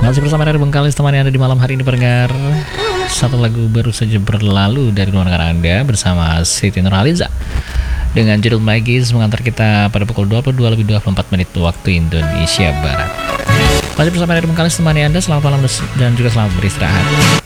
Masih bersama dari Bengkalis, temani Anda di malam hari ini pendengar. Satu lagu baru saja berlalu dari luar negara Anda bersama Siti Nurhaliza dengan judul Magis mengantar kita pada pukul 22:24 waktu Indonesia Barat. Masih bersama dari Bengkalis, temani Anda. Selamat malam dan juga selamat beristirahat.